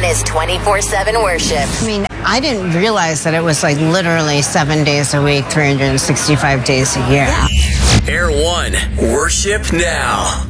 is 24/7 worship. I mean, I didn't realize that it was like literally 7 days a week, 365 days a year. Air One, worship now.